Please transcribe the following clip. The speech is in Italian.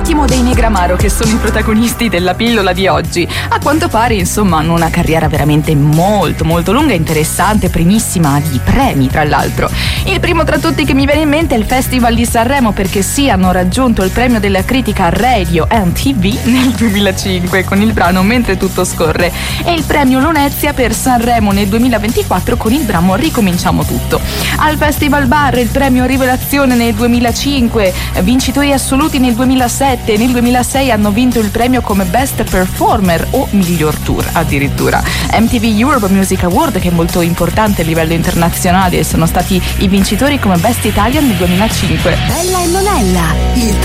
Mattimo dei Negramaro, che sono i protagonisti della pillola di oggi. A quanto pare, insomma, hanno una carriera veramente molto molto lunga e interessante, primissima di premi tra l'altro. Il primo tra tutti che mi viene in mente è il Festival di Sanremo, perché sì, hanno raggiunto il premio della critica Radio MTV nel 2005 con il brano Mentre tutto scorre, e il premio Lunezia per Sanremo nel 2024 con il brano Ricominciamo tutto. Al Festival Bar il premio Rivelazione nel 2005, vincitori assoluti nel 2007 e nel 2006 hanno vinto il premio come Best Performer o Miglior Tour addirittura. MTV Europe Music Award, che è molto importante a livello internazionale, sono stati i vincitori come Best Italian nel 2005. Bella e Monella, il